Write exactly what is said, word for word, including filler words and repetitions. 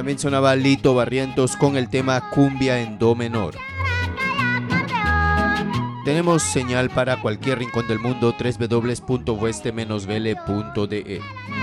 También sonaba Lito Barrientos con el tema Cumbia en Do menor. Tenemos señal para cualquier rincón del mundo, doble u doble u doble u punto oeste vele punto de e.